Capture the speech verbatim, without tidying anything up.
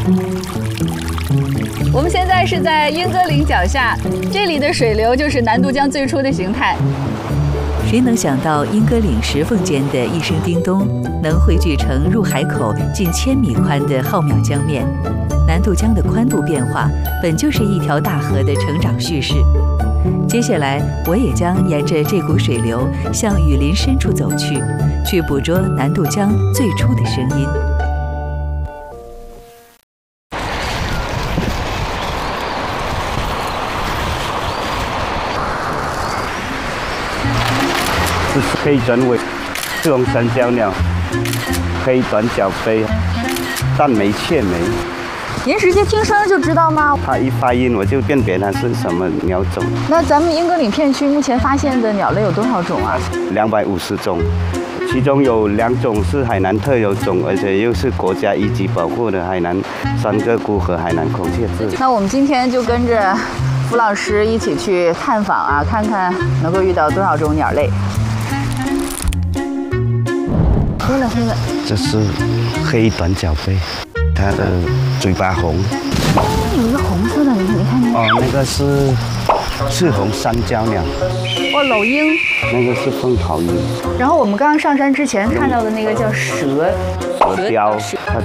我们现在是在莺歌岭脚下，这里的水流就是南渡江最初的形态。 谁能想到莺歌岭石缝间的一声叮咚，能汇聚成入海口近千米宽的浩渺江面？南渡江的宽度变化，本就是一条大河的成长叙事。接下来，我也将沿着这股水流向雨林深处走去，去捕捉南渡江最初的声音。 这是黑转尾赤红山椒鸟，黑短角飞，淡眉雀眉。 您直接听声就知道吗？ 它一发音我就辨别它是什么鸟种。 那咱们莺歌岭片区目前发现的鸟类有多少种啊？ 两百五十种，其中有两种是海南特有种，而且又是国家一级保护的海南三个菇和海南孔雀雉。 那我们今天就跟着符老师一起去探访啊，看看能够遇到多少种鸟类。黑了黑了， 这是黑短角飞，它的嘴巴红。 有一个红色的，你你看那个。 哦，那个是赤红山椒鸟。 哦，老鹰。 那个是凤巢鹰。 然后我们刚刚上山之前看到的那个叫蛇。 蛇雕。